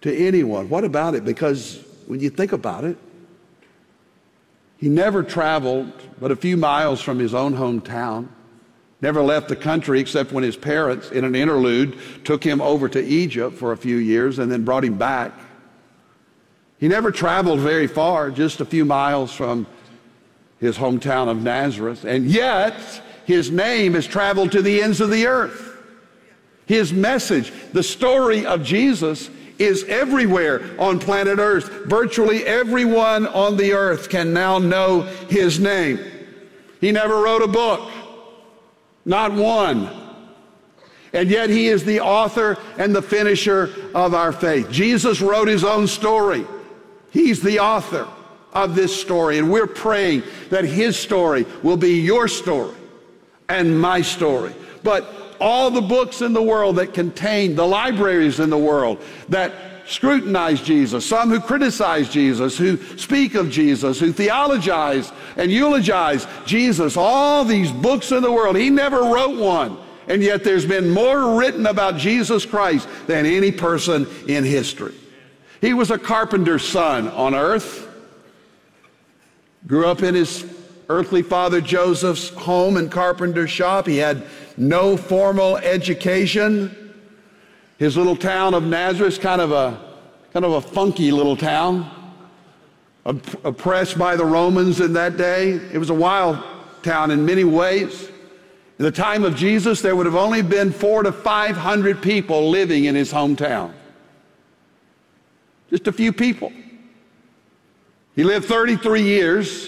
to anyone. What about it? Because when you think about it, he never traveled but a few miles from his own hometown, never left the country except when his parents, in an interlude, took him over to Egypt for a few years and then brought him back. He never traveled very far, just a few miles from his hometown of Nazareth, and yet his name has traveled to the ends of the earth. His message, the story of Jesus, is everywhere on planet Earth. Virtually everyone on the earth can now know his name. He never wrote a book, not one. And yet he is the author and the finisher of our faith. Jesus wrote his own story. He's the author of this story, and we're praying that his story will be your story and my story. But all the books in the world that contain, the libraries in the world that scrutinize Jesus, some who criticize Jesus, who speak of Jesus, who theologize and eulogize Jesus, all these books in the world, he never wrote one. And yet there's been more written about Jesus Christ than any person in history. He was a carpenter's son on earth, grew up in his earthly father Joseph's home and carpenter's shop. He had no formal education. His little town of Nazareth, kind of a funky little town, oppressed by the Romans in that day. It was a wild town in many ways. In the time of Jesus, there would have only been 400 to 500 people living in his hometown. Just a few people. He lived 33 years.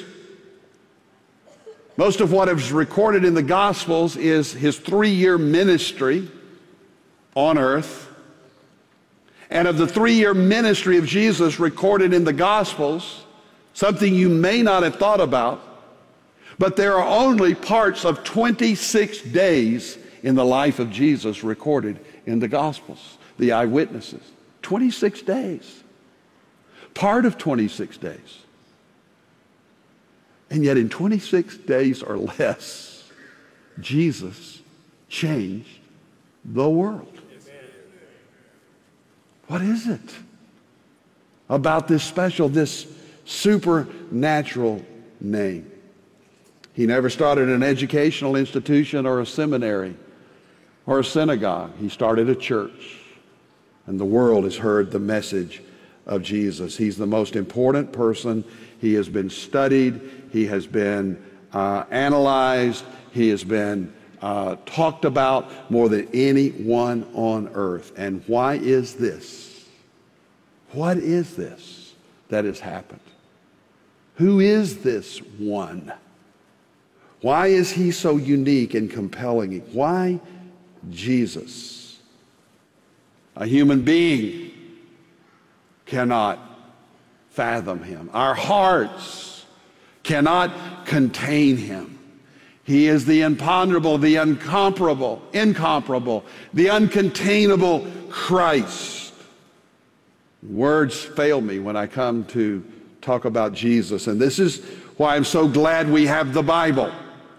Most of what is recorded in the Gospels is his 3-year ministry on earth. And of the 3-year ministry of Jesus recorded in the Gospels, something you may not have thought about, but there are only parts of 26 days in the life of Jesus recorded in the Gospels, the eyewitnesses. 26 days. Part of 26 days. And yet in 26 days or less, Jesus changed the world. What is it about this special, this supernatural name? He never started an educational institution or a seminary or a synagogue. He started a church, and the world has heard the message of Jesus. He's the most important person. He has been studied. He has been analyzed. He has been talked about more than anyone on earth. And why is this? What is this that has happened? Who is this one? Why is he so unique and compelling? Why Jesus? A human being cannot fathom him. Our hearts cannot contain him. He is the imponderable, the incomparable, the uncontainable Christ. Words fail me when I come to talk about Jesus, and this is why I'm so glad we have the Bible.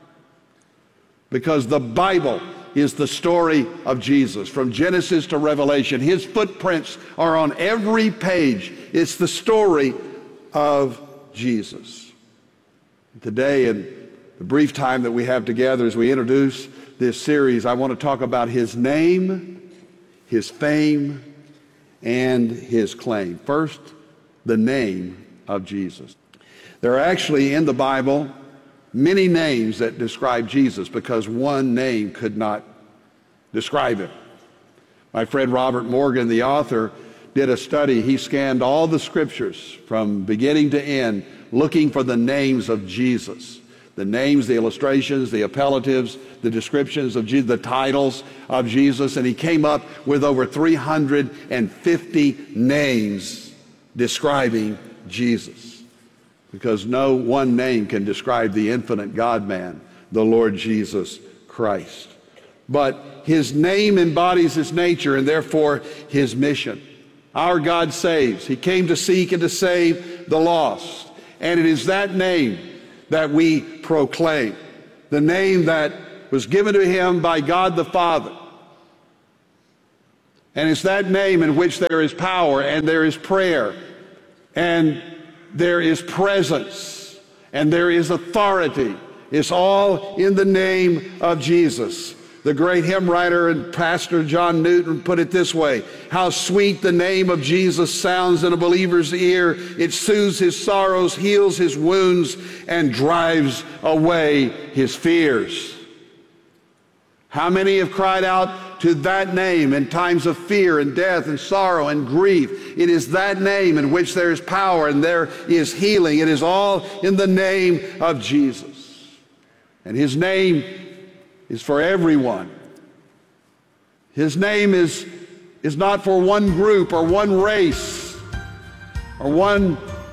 Because the Bible is the story of Jesus. From Genesis to Revelation, his footprints are on every page. It's the story of Jesus. Today, in the brief time that we have together as we introduce this series, I want to talk about his name, his fame, and his claim. First, the name of Jesus. There are actually in the Bible many names that describe Jesus because one name could not describe him. My friend Robert Morgan, the author, did a study. He scanned all the scriptures from beginning to end looking for the names of Jesus. The names, the illustrations, the appellatives, the descriptions of Jesus, the titles of Jesus, and he came up with over 350 names describing Jesus. Because no one name can describe the infinite God-man, the Lord Jesus Christ. But his name embodies his nature and therefore his mission. Our God saves. He came to seek and to save the lost. And it is that name that we proclaim. The name that was given to him by God the Father. And it's that name in which there is power, and there is prayer, and there is presence, and there is authority. It's all in the name of Jesus. The great hymn writer and pastor John Newton put it this way: how sweet the name of Jesus sounds in a believer's ear. It soothes his sorrows, heals his wounds, and drives away his fears. How many have cried out to that name in times of fear and death and sorrow and grief? It is that name in which there is power and there is healing. It is all in the name of Jesus. And his name is for everyone. His name is not for one group or one race or one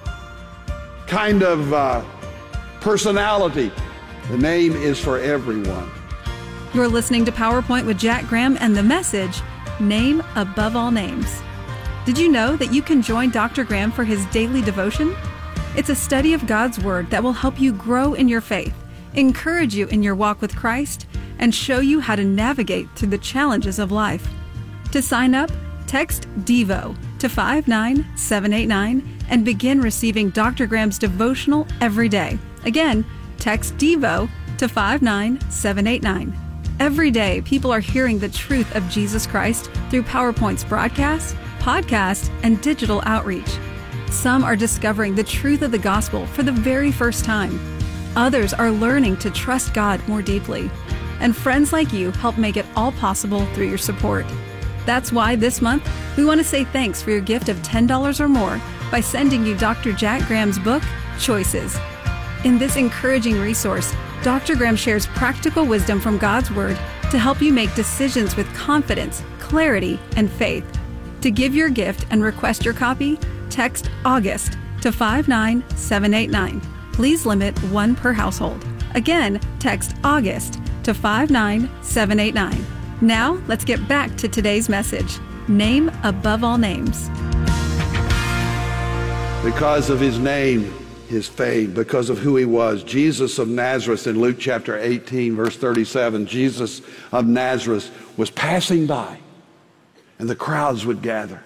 kind of personality. The name is for everyone. You're listening to PowerPoint with Jack Graham and the message, Name Above All Names. Did you know that you can join Dr. Graham for his daily devotion? It's a study of God's Word that will help you grow in your faith, encourage you in your walk with Christ, and show you how to navigate through the challenges of life. To sign up, text DEVO to 59789 and begin receiving Dr. Graham's devotional every day. Again, text DEVO to 59789. Every day, people are hearing the truth of Jesus Christ through PowerPoint's broadcasts, podcasts, and digital outreach. Some are discovering the truth of the gospel for the very first time. Others are learning to trust God more deeply. And friends like you help make it all possible through your support. That's why this month, we want to say thanks for your gift of $10 or more by sending you Dr. Jack Graham's book, Choices. In this encouraging resource, Dr. Graham shares practical wisdom from God's Word to help you make decisions with confidence, clarity, and faith. To give your gift and request your copy, text AUGUST to 59789. Please limit one per household. Again, text AUGUST to 59789. Now, let's get back to today's message, Name Above All Names. Because of his name, his fame, because of who he was. Jesus of Nazareth in Luke chapter 18, verse 37, Jesus of Nazareth was passing by, and the crowds would gather.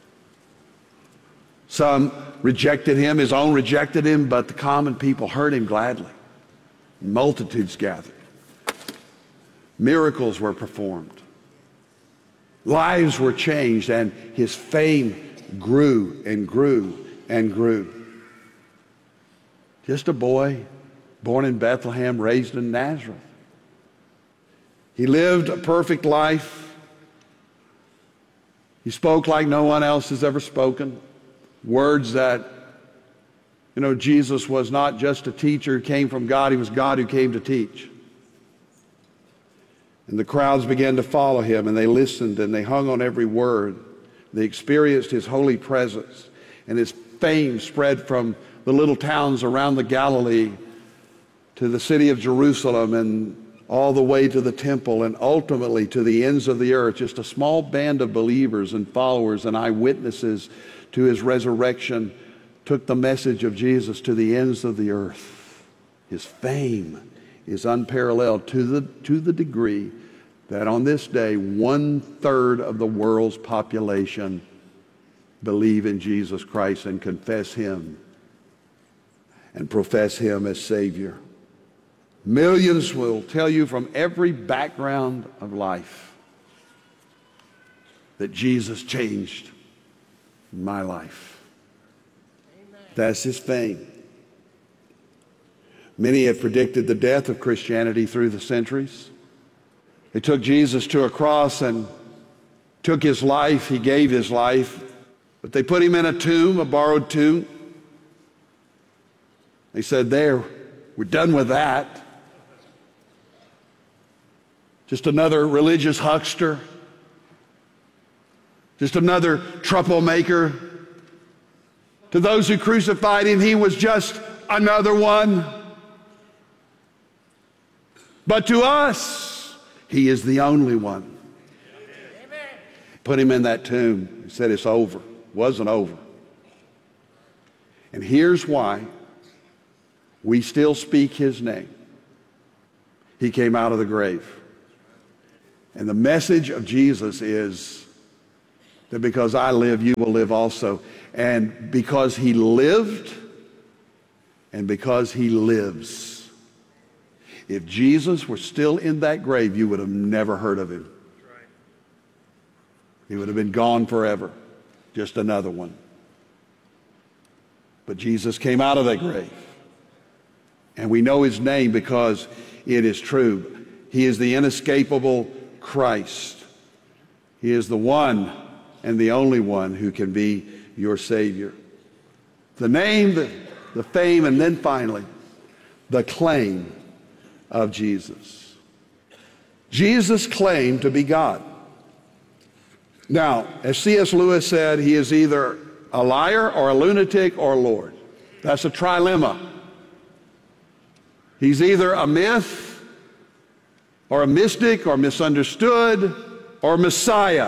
Some rejected him, his own rejected him, but the common people heard him gladly. Multitudes gathered. Miracles were performed. Lives were changed, and his fame grew and grew and grew. Just a boy born in Bethlehem, raised in Nazareth. He lived a perfect life. He spoke like no one else has ever spoken. Words that, Jesus was not just a teacher who came from God. He was God who came to teach. And the crowds began to follow him, and they listened, and they hung on every word. They experienced his holy presence, and his fame spread from the little towns around the Galilee to the city of Jerusalem and all the way to the temple and ultimately to the ends of the earth. Just a small band of believers and followers and eyewitnesses to his resurrection took the message of Jesus to the ends of the earth. His fame is unparalleled to the degree that on this day, 1/3 of the world's population believe in Jesus Christ and confess him and profess him as Savior. Millions will tell you from every background of life that Jesus changed my life. Amen. That's his fame. Many have predicted the death of Christianity through the centuries. They took Jesus to a cross and took his life. He gave his life, but they put him in a tomb, a borrowed tomb. They said, there, we're done with that. Just another religious huckster. Just another troublemaker. To those who crucified him, he was just another one. But to us, he is the only one. Amen. Put him in that tomb. He said it's over. It wasn't over. And here's why we still speak his name. He came out of the grave. And the message of Jesus is that because I live, you will live also. And because he lived, and because he lives. If Jesus were still in that grave, you would have never heard of him. He would have been gone forever. Just another one. But Jesus came out of that grave. And we know his name because it is true. He is the inescapable Christ. He is the one and the only one who can be your Savior. The name, the fame, and then finally, the claim of Jesus. Jesus claimed to be God. Now, as C.S. Lewis said, he is either a liar or a lunatic or Lord. That's a trilemma. He's either a myth or a mystic or misunderstood or Messiah.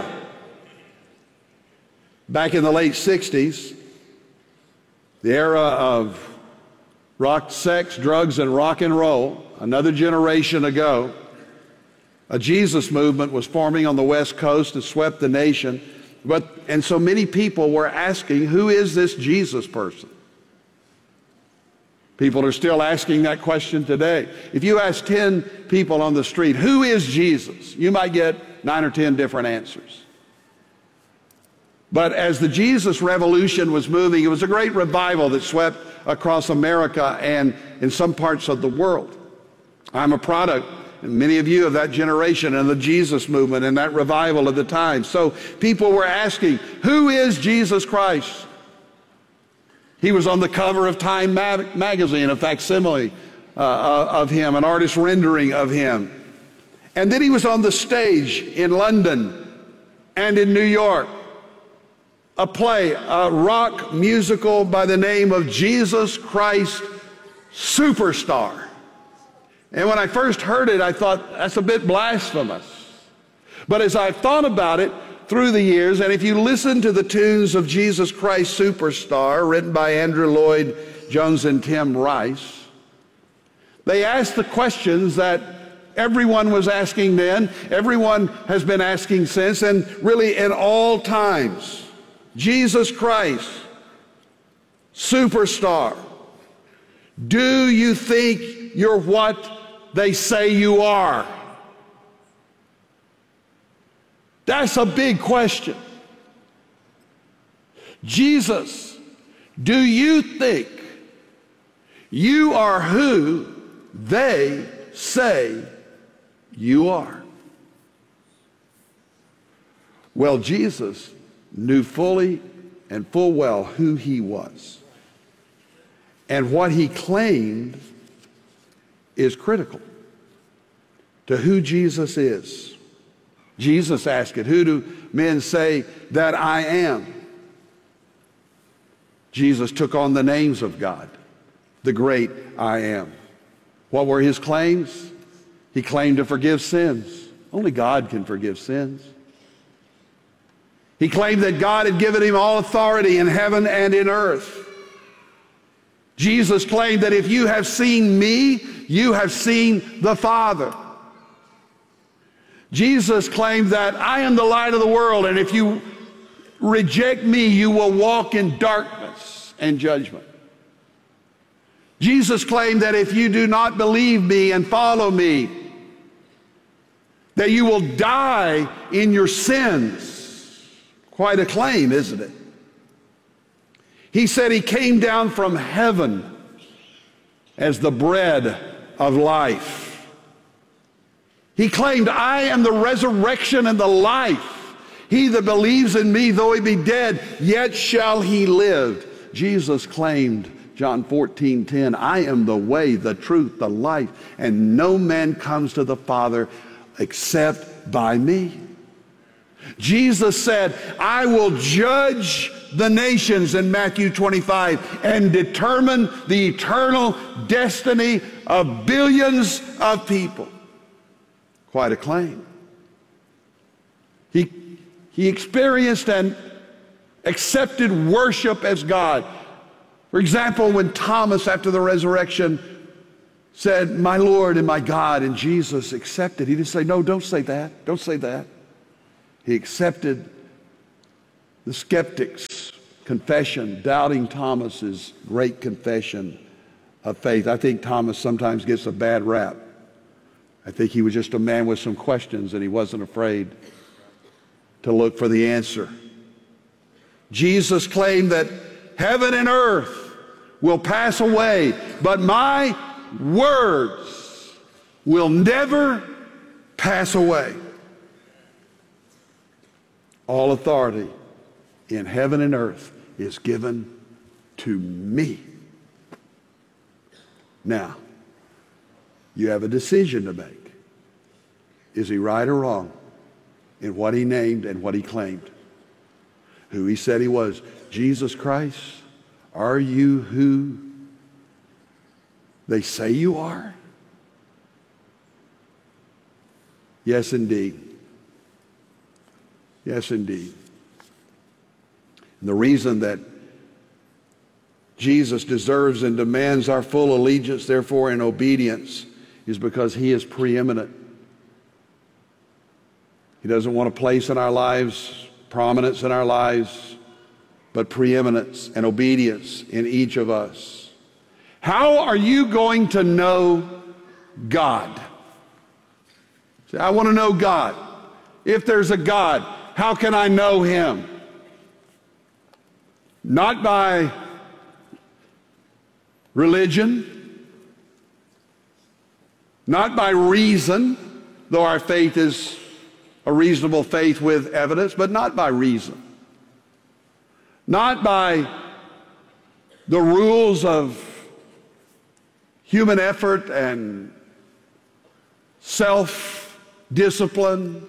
Back in the late 60s, the era of rock, sex, drugs, and rock and roll, another generation ago, a Jesus movement was forming on the West Coast and swept the nation. And so many people were asking, who is this Jesus person? People are still asking that question today. If you ask 10 people on the street, who is Jesus? You might get 9 or 10 different answers. But as the Jesus revolution was moving, it was a great revival that swept across America and in some parts of the world. I'm a product, and many of you of that generation and the Jesus movement and that revival of the time. So people were asking, who is Jesus Christ? He was on the cover of Time magazine, a facsimile of him, an artist rendering of him. And then he was on the stage in London and in New York. A play, a rock musical by the name of Jesus Christ Superstar. And when I first heard it, I thought, that's a bit blasphemous. But as I've thought about it through the years, and if you listen to the tunes of Jesus Christ Superstar, written by Andrew Lloyd Jones and Tim Rice, they ask the questions that everyone was asking then, everyone has been asking since, and really in all times. Jesus Christ, Superstar, do you think you're what they say you are? That's a big question. Jesus, do you think you are who they say you are? Well, Jesus knew fully and full well who he was. And what he claimed is critical to who Jesus is. Jesus asked it, who do men say that I am? Jesus took on the names of God, the great I am. What were his claims? He claimed to forgive sins. Only God can forgive sins. He claimed that God had given him all authority in heaven and in earth. Jesus claimed that if you have seen me, you have seen the Father. Jesus claimed that I am the light of the world, and if you reject me, you will walk in darkness and judgment. Jesus claimed that if you do not believe me and follow me, that you will die in your sins. Quite a claim, isn't it? He said he came down from heaven as the bread of life. He claimed, I am the resurrection and the life. He that believes in me, though he be dead, yet shall he live. Jesus claimed, John 14:10, I am the way, the truth, the life, and no man comes to the Father except by me. Jesus said, I will judge the nations in Matthew 25 and determine the eternal destiny of billions of people. Quite a claim. He experienced and accepted worship as God. For example, when Thomas, after the resurrection, said, my Lord and my God, and Jesus accepted, he didn't say, no, don't say that, don't say that. He accepted The skeptic's confession, doubting Thomas's great confession of faith. I think Thomas sometimes gets a bad rap. I think he was just a man with some questions and he wasn't afraid to look for the answer. Jesus claimed that heaven and earth will pass away, but my words will never pass away. All authority in heaven and earth is given to me. Now, you have a decision to make. Is he right or wrong in what he named and what he claimed? Who he said he was. Jesus Christ, are you who they say you are? Yes, indeed. Yes, indeed. And the reason that Jesus deserves and demands our full allegiance, therefore, in obedience, is because he is preeminent. He doesn't want a place in our lives, prominence in our lives, but preeminence and obedience in each of us. How are you going to know God? Say, I want to know God. If there's a God, how can I know him? Not by religion, not by reason, though our faith is a reasonable faith with evidence, but not by reason. Not by the rules of human effort and self-discipline.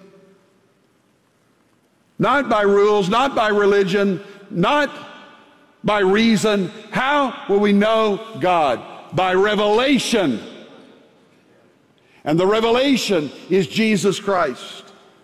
Not by rules, not by religion, not by reason. How will we know God? By revelation. And the revelation is Jesus Christ.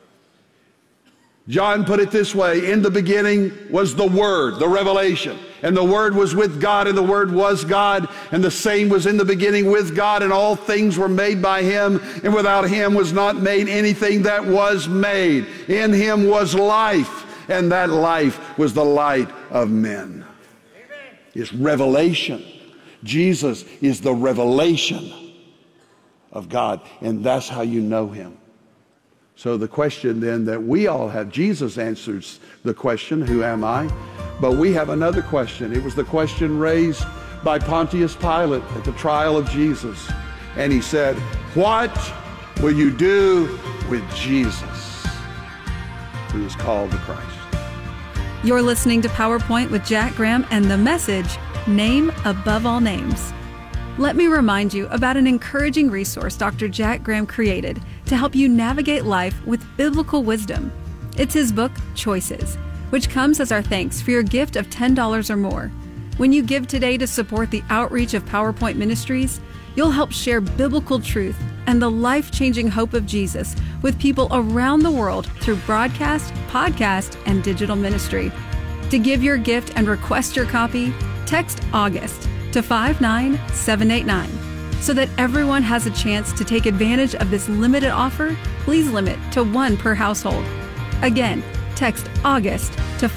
John put it this way, in the beginning was the Word, the revelation. And the Word was with God, and the Word was God, and the same was in the beginning with God, and all things were made by him, and without him was not made anything that was made. In him was life, and that life was the light of men. Amen. It's revelation. Jesus is the revelation of God, and that's how you know him. So the question then that we all have, Jesus answers the question, who am I? But we have another question. It was the question raised by Pontius Pilate at the trial of Jesus. And he said, what will you do with Jesus, who is called the Christ? You're listening to PowerPoint with Jack Graham and the message, Name Above All Names. Let me remind you about an encouraging resource Dr. Jack Graham created to help you navigate life with biblical wisdom. It's his book, Choices, which comes as our thanks for your gift of $10 or more. When you give today to support the outreach of PowerPoint Ministries, you'll help share biblical truth and the life-changing hope of Jesus with people around the world through broadcast, podcast, and digital ministry. To give your gift and request your copy, text August to 59789. So that everyone has a chance to take advantage of this limited offer, please limit to one per household. Again, text August to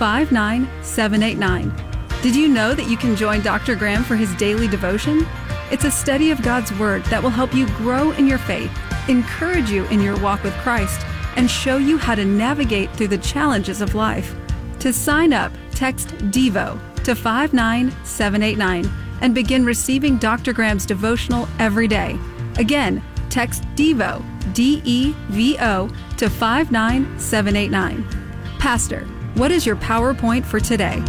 59789. Did you know that you can join Dr. Graham for his daily devotion? It's a study of God's Word that will help you grow in your faith, encourage you in your walk with Christ, and show you how to navigate through the challenges of life. To sign up, text DEVO to 59789 and begin receiving Dr. Graham's devotional every day. Again, text DEVO, D-E-V-O, to 59789. Pastor, what is your PowerPoint for today?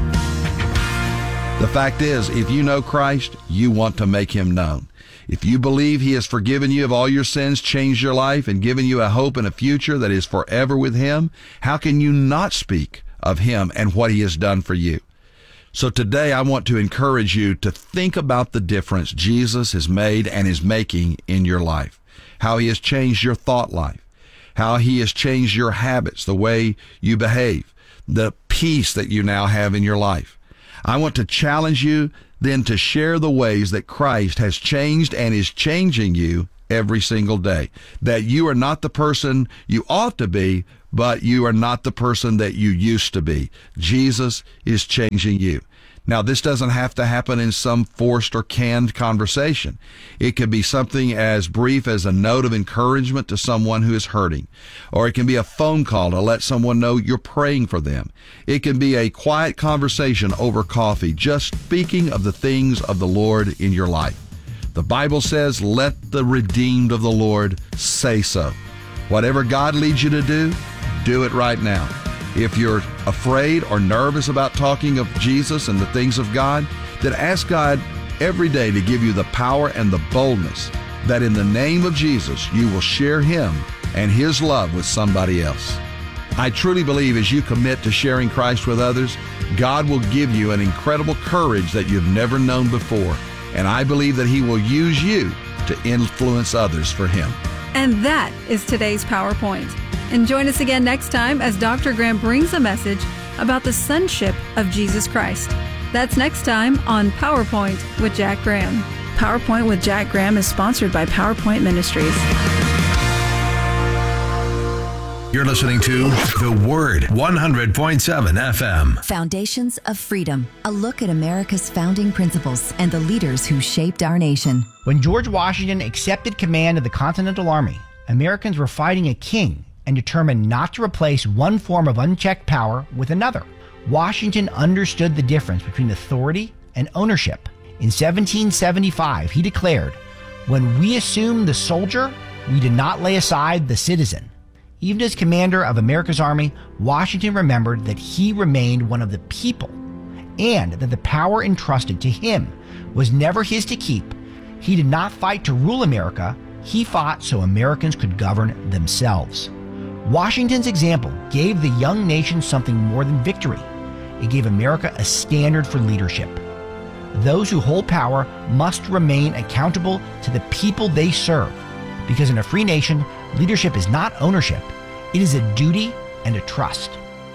The fact is, if you know Christ, you want to make him known. If you believe he has forgiven you of all your sins, changed your life, and given you a hope and a future that is forever with him, how can you not speak of him and what he has done for you? So today I want to encourage you to think about the difference Jesus has made and is making in your life, how he has changed your thought life, how he has changed your habits, the way you behave, the peace that you now have in your life. I want to challenge you then to share the ways that Christ has changed and is changing you every single day. That you are not the person you ought to be, but you are not the person that you used to be. Jesus is changing you. Now, this doesn't have to happen in some forced or canned conversation. It could be something as brief as a note of encouragement to someone who is hurting, or it can be a phone call to let someone know you're praying for them. It can be a quiet conversation over coffee, just speaking of the things of the Lord in your life. The Bible says, let the redeemed of the Lord say so. Whatever God leads you to do it right now. If you're afraid or nervous about talking of Jesus and the things of God, then ask God every day to give you the power and the boldness that in the name of Jesus you will share Him and His love with somebody else. I truly believe as you commit to sharing Christ with others, God will give you an incredible courage that you've never known before. And I believe that He will use you to influence others for Him. And that is today's PowerPoint. And join us again next time as Dr. Graham brings a message about the sonship of Jesus Christ. That's next time on PowerPoint with Jack Graham. PowerPoint with Jack Graham is sponsored by PowerPoint Ministries. You're listening to The Word, 100.7 FM. Foundations of Freedom, a look at America's founding principles and the leaders who shaped our nation. When George Washington accepted command of the Continental Army, Americans were fighting a king and determined not to replace one form of unchecked power with another. Washington understood the difference between authority and ownership. In 1775, he declared, "When we assume the soldier, we did not lay aside the citizen." Even as commander of America's army, Washington remembered that he remained one of the people and that the power entrusted to him was never his to keep. He did not fight to rule America. He fought so Americans could govern themselves. Washington's example gave the young nation something more than victory. It gave America a standard for leadership. Those who hold power must remain accountable to the people they serve, because in a free nation, leadership is not ownership. It is a duty and a trust.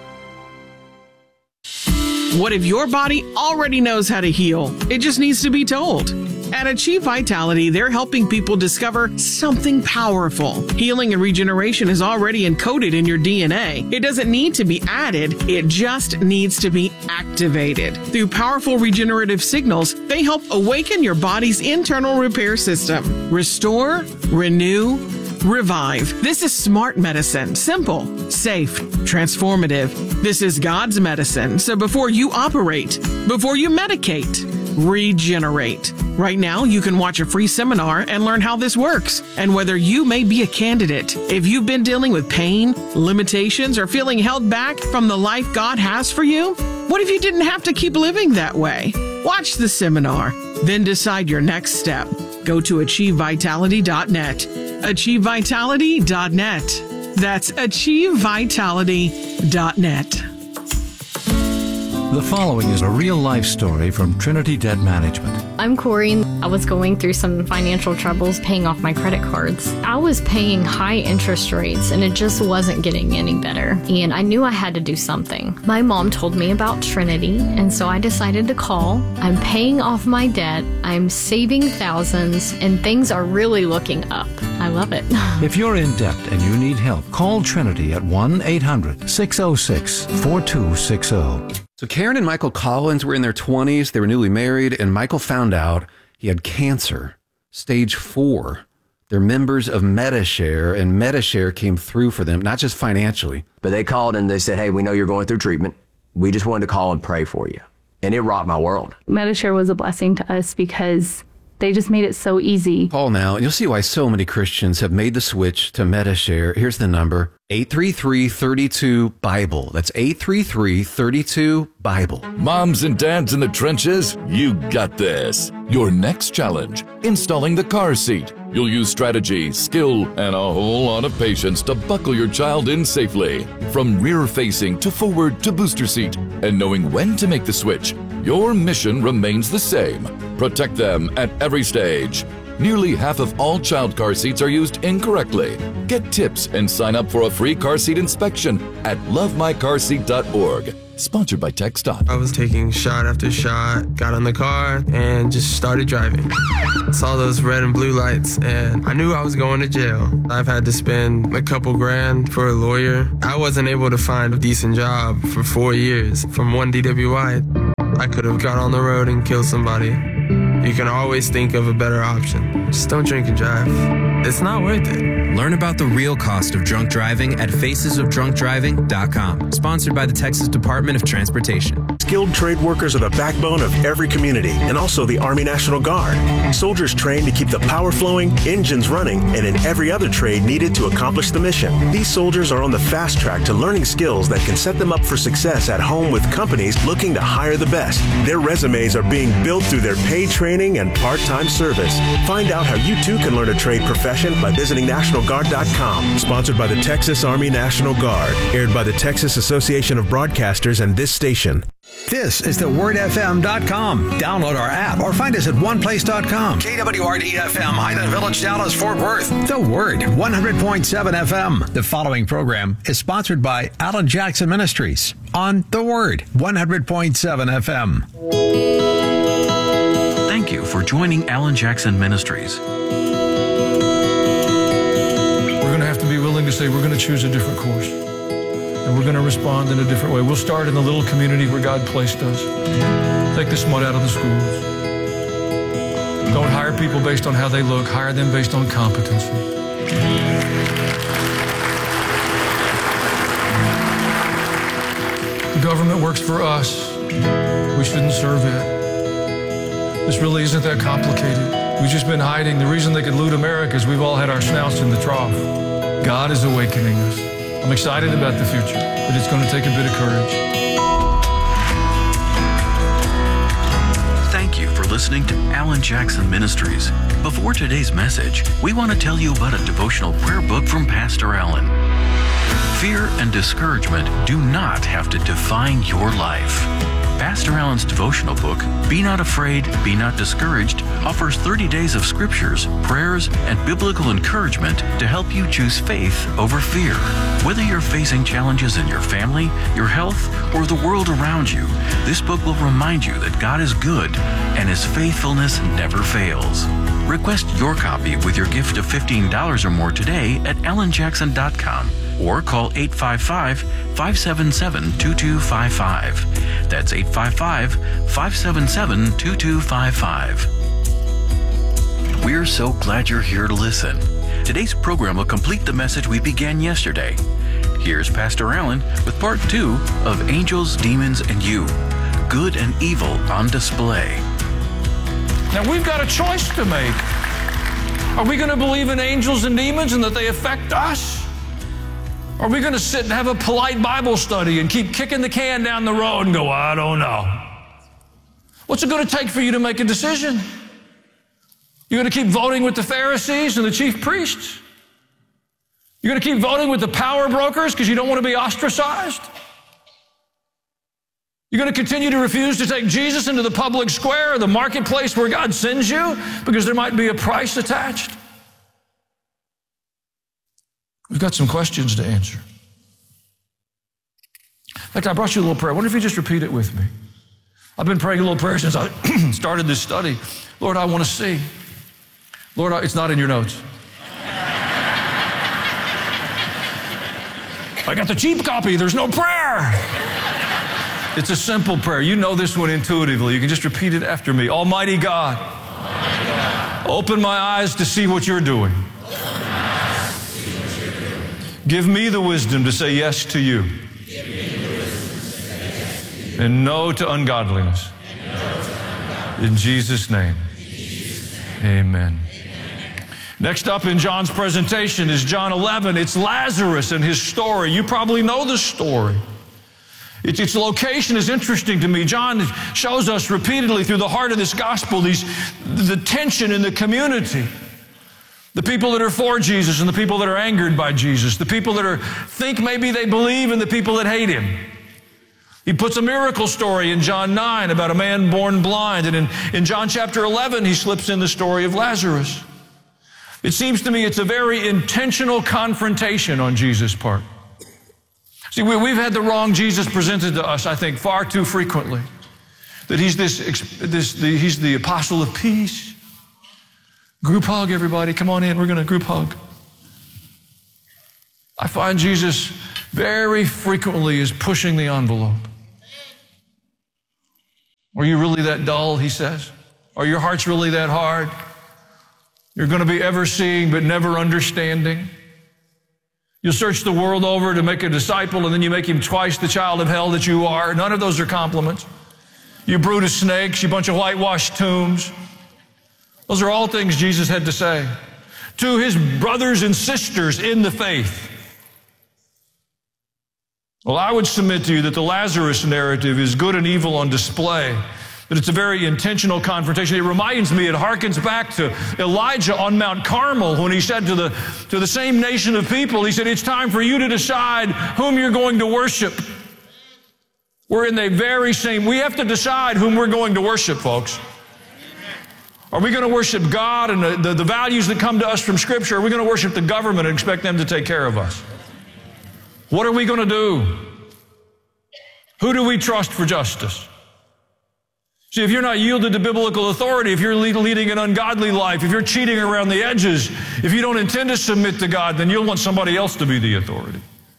What if your body already knows how to heal? It just needs to be told. At Achieve Vitality, they're helping people discover something powerful. Healing and regeneration is already encoded in your DNA. It doesn't need to be added. It just needs to be activated. Through powerful regenerative signals, they help awaken your body's internal repair system. Restore, renew, revive. This is smart medicine. Simple, safe, transformative. This is God's medicine. So before you operate, before you medicate, regenerate. Right now, you can watch a free seminar and learn how this works and whether you may be a candidate. If you've been dealing with pain, limitations, or feeling held back from the life God has for you, what if you didn't have to keep living that way? Watch the seminar, then decide your next step. Go to achievevitality.net. achievevitality.net. That's achievevitality.net. The following is a real-life story from Trinity Debt Management. I'm Corey. I was going through some financial troubles paying off my credit cards. I was paying high interest rates and it just wasn't getting any better. And I knew I had to do something. My mom told me about Trinity, and so I decided to call. I'm paying off my debt. I'm saving thousands, and things are really looking up. I love it. If you're in debt and you need help, call Trinity at 1-800-606-4260. So Karen and Michael Collins were in their 20s. They were newly married, and Michael found out he had cancer, stage 4. They're members of Medi-Share, and Medi-Share came through for them, not just financially. But they called and they said, hey, we know you're going through treatment. We just wanted to call and pray for you. And it rocked my world. Medi-Share was a blessing to us because they just made it so easy. Call now, and you'll see why so many Christians have made the switch to Medi-Share. Here's the number, 833-32-BIBLE. That's 833-32-BIBLE. Moms and dads in the trenches, you got this. Your next challenge, installing the car seat. You'll use strategy, skill, and a whole lot of patience to buckle your child in safely. From rear-facing to forward to booster seat. And knowing when to make the switch, your mission remains the same. Protect them at every stage. Nearly half of all child car seats are used incorrectly. Get tips and sign up for a free car seat inspection at lovemycarseat.org. Sponsored by TxDOT. I was taking shot after shot, got in the car, and just started driving. Saw those red and blue lights, and I knew I was going to jail. I've had to spend a couple grand for a lawyer. I wasn't able to find a decent job for 4 years. From one DWI, I could have got on the road and killed somebody. You can always think of a better option. Just don't drink and drive. It's not worth it. Learn about the real cost of drunk driving at facesofdrunkdriving.com. Sponsored by the Texas Department of Transportation. Skilled trade workers are the backbone of every community and also the Army National Guard. Soldiers trained to keep the power flowing, engines running, and in every other trade needed to accomplish the mission. These soldiers are on the fast track to learning skills that can set them up for success at home with companies looking to hire the best. Their resumes are being built through their paid training and part-time service. Find out how you too can learn a trade profession by visiting NationalGuard.com. Sponsored by the Texas Army National Guard. Aired by the Texas Association of Broadcasters and this station. This is thewordfm.com. Download our app or find us at oneplace.com. KWRD-FM, Highland Village, Dallas, Fort Worth. The Word, 100.7 FM. The following program is sponsored by Alan Jackson Ministries on The Word, 100.7 FM. Thank you for joining Alan Jackson Ministries. We're going to have to be willing to say we're going to choose a different course. And we're going to respond in a different way. We'll start in the little community where God placed us. Take the smut out of the schools. Don't hire people based on how they look. Hire them based on competency. The government works for us. We shouldn't serve it. This really isn't that complicated. We've just been hiding. The reason they could loot America is we've all had our snouts in the trough. God is awakening us. I'm excited about the future, but it's going to take a bit of courage. Thank you for listening to Alan Jackson Ministries. Before today's message, we want to tell you about a devotional prayer book from Pastor Alan. Fear and discouragement do not have to define your life. Pastor Alan's devotional book, Be Not Afraid, Be Not Discouraged, offers 30 days of scriptures, prayers, and biblical encouragement to help you choose faith over fear. Whether you're facing challenges in your family, your health, or the world around you, this book will remind you that God is good and His faithfulness never fails. Request your copy with your gift of $15 or more today at alanjackson.com or call 855-577-2255. That's 855-577-2255. We're so glad you're here to listen. Today's program will complete the message we began yesterday. Here's Pastor Alan with part 2 of Angels, Demons, and You. Good and evil on display. Now we've got a choice to make. Are we going to believe in angels and demons and that they affect us? Are we going to sit and have a polite Bible study and keep kicking the can down the road and go, I don't know? What's it going to take for you to make a decision? You're going to keep voting with the Pharisees and the chief priests? You're going to keep voting with the power brokers because you don't want to be ostracized? You're going to continue to refuse to take Jesus into the public square or the marketplace where God sends you because there might be a price attached? We've got some questions to answer. In fact, I brought you a little prayer. I wonder if you just repeat it with me. I've been praying a little prayer since I started this study. Lord, I want to see. Lord, it's not in your notes. I got the cheap copy. There's no prayer. It's a simple prayer. You know this one intuitively. You can just repeat it after me. Almighty God, open my eyes to see what you're doing. Give me the wisdom to say yes to you and no to ungodliness. In Jesus' name, amen. Next up in John's presentation is John 11. It's Lazarus and his story. You probably know the story. Its location is interesting to me. John shows us repeatedly through the heart of this gospel the tension in the community. The people that are for Jesus and the people that are angered by Jesus. The people that think maybe they believe and the people that hate him. He puts a miracle story in John 9 about a man born blind. And in John chapter 11, he slips in the story of Lazarus. It seems to me it's a very intentional confrontation on Jesus' part. See, we've had the wrong Jesus presented to us, I think, far too frequently. That he's he's the apostle of peace. Group hug, everybody. Come on in. We're going to group hug. I find Jesus very frequently is pushing the envelope. Are you really that dull, he says? Are your hearts really that hard? You're going to be ever seeing but never understanding. You'll search the world over to make a disciple, and then you make him twice the child of hell that you are. None of those are compliments. You brood of snakes, you bunch of whitewashed tombs. Those are all things Jesus had to say to his brothers and sisters in the faith. Well, I would submit to you that the Lazarus narrative is good and evil on display. That it's a very intentional confrontation. It reminds me, it harkens back to Elijah on Mount Carmel when he said to the same nation of people, he said, it's time for you to decide whom you're going to worship. We're in the very same, we have to decide whom we're going to worship, folks. Are we going to worship God and the values that come to us from Scripture? Or are we going to worship the government and expect them to take care of us? What are we going to do? Who do we trust for justice? See, if you're not yielded to biblical authority, if you're leading an ungodly life, if you're cheating around the edges, if you don't intend to submit to God, then you'll want somebody else to be the authority.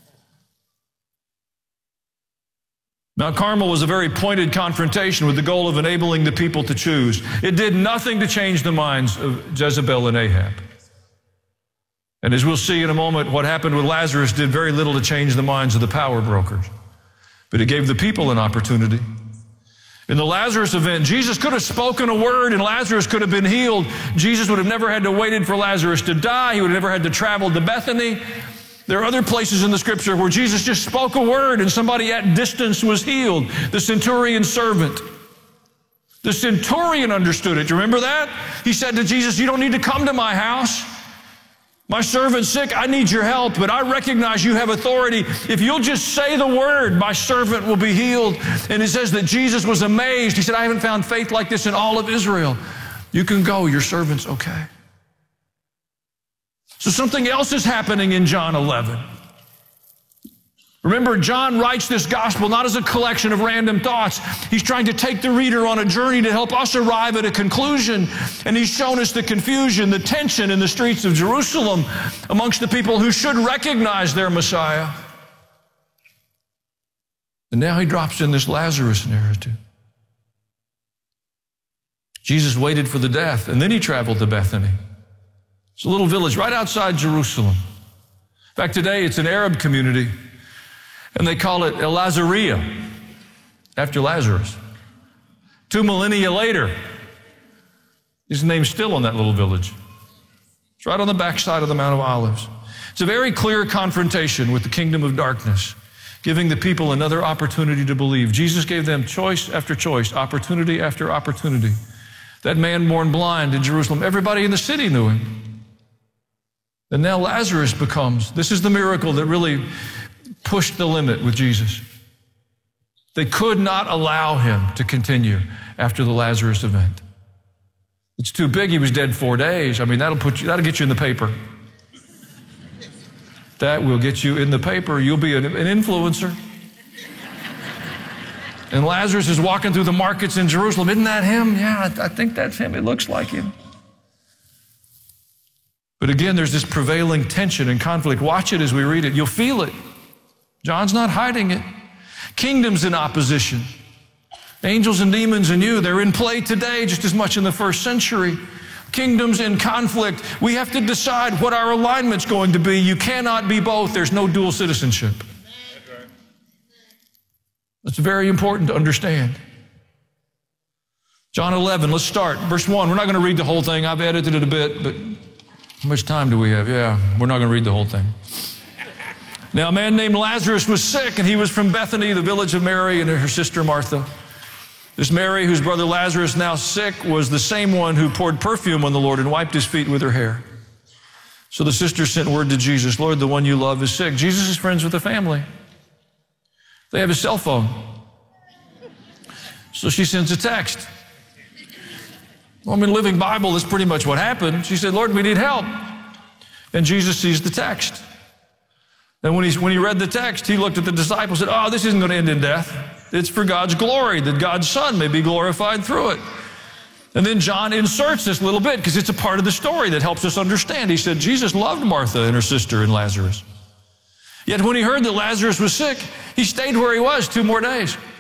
Mount Carmel was a very pointed confrontation with the goal of enabling the people to choose. It did nothing to change the minds of Jezebel and Ahab. And as we'll see in a moment, what happened with Lazarus did very little to change the minds of the power brokers. But it gave the people an opportunity. In the Lazarus event, Jesus could have spoken a word and Lazarus could have been healed. Jesus would have never had to wait for Lazarus to die. He would have never had to travel to Bethany. There are other places in the Scripture where Jesus just spoke a word and somebody at distance was healed. The centurion's servant. The centurion understood it. Do you remember that? He said to Jesus, you don't need to come to my house. My servant's sick. I need your help, but I recognize you have authority. If you'll just say the word, my servant will be healed. And it says that Jesus was amazed. He said, I haven't found faith like this in all of Israel. You can go. Your servant's okay. So something else is happening in John 11. Remember, John writes this gospel not as a collection of random thoughts. He's trying to take the reader on a journey to help us arrive at a conclusion. And he's shown us the confusion, the tension in the streets of Jerusalem amongst the people who should recognize their Messiah. And now he drops in this Lazarus narrative. Jesus waited for the death, and then he traveled to Bethany. It's a little village right outside Jerusalem. In fact, today it's an Arab community. And they call it El Lazaria, after Lazarus. 2 millennia later, his name's still on that little village. It's right on the backside of the Mount of Olives. It's a very clear confrontation with the kingdom of darkness, giving the people another opportunity to believe. Jesus gave them choice after choice, opportunity after opportunity. That man born blind in Jerusalem, everybody in the city knew him. And now Lazarus becomes, this is the miracle that really pushed the limit with Jesus. They could not allow him to continue after the Lazarus event. It's too big. He was dead 4 days. I mean, that'll get you in the paper. That will get you in the paper. You'll be an influencer. And Lazarus is walking through the markets in Jerusalem. Isn't that him? Yeah, I think that's him. It looks like him. But again, there's this prevailing tension and conflict. Watch it as we read it. You'll feel it. John's not hiding it. Kingdoms in opposition. Angels and demons in you. They're in play today just as much in the first century. Kingdoms in conflict. We have to decide what our alignment's going to be. You cannot be both. There's no dual citizenship. That's very important to understand. John 11, let's start. Verse 1. We're not going to read the whole thing. I've edited it a bit, but how much time do we have? Yeah, we're not going to read the whole thing. Now, a man named Lazarus was sick, and he was from Bethany, the village of Mary and her sister Martha. This Mary, whose brother Lazarus, now sick, was the same one who poured perfume on the Lord and wiped his feet with her hair. So the sister sent word to Jesus, Lord, the one you love is sick. Jesus is friends with the family. They have a cell phone. So she sends a text. Well, in Living Bible, that's pretty much what happened. She said, Lord, we need help. And Jesus sees the text. And when he read the text, he looked at the disciples and said, oh, this isn't going to end in death. It's for God's glory, that God's Son may be glorified through it. And then John inserts this little bit because it's a part of the story that helps us understand. He said, Jesus loved Martha and her sister and Lazarus. Yet when he heard that Lazarus was sick, he stayed where he was 2 more days.